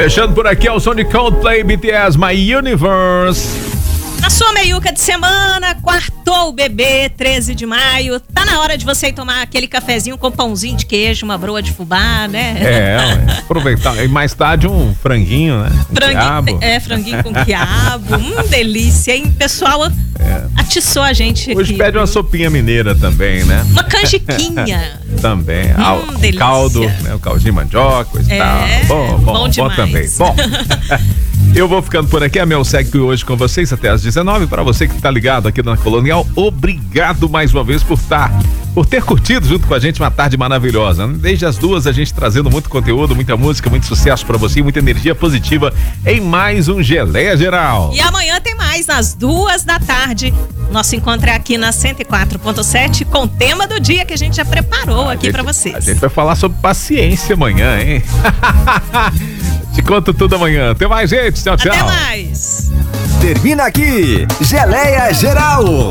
Fechando por aqui é o som de Coldplay, BTS, My Universe. Na sua meiuca de semana, quartou o bebê, 13 de maio. Tá na hora de você ir tomar aquele cafezinho com pãozinho de queijo, uma broa de fubá, né? Aproveitar. E mais tarde um franguinho, né? Quiabo. Franguinho com quiabo. Delícia, hein? Pessoal, atiçou a gente aqui. Hoje pede uma sopinha mineira também, né? Uma canjiquinha. Também. Delícia. Caldo, né? O caldinho de mandioca e tal. Bom também. Bom, eu vou ficando por aqui. A Mel segue hoje com vocês até às 19. Para você que tá ligado aqui na Colonial, obrigado mais uma vez por ter curtido junto com a gente uma tarde maravilhosa. Desde as 2 a gente trazendo muito conteúdo, muita música, muito sucesso para você, muita energia positiva em mais um Geleia Geral. E amanhã tem mais, nas 2 da tarde. Nosso encontro é aqui na 104.7 com o tema do dia que a gente já preparou aqui para vocês. A gente vai falar sobre paciência amanhã, hein? Te conto tudo amanhã. Até mais, gente. Tchau, tchau. Até mais. Termina aqui, Geleia Geral.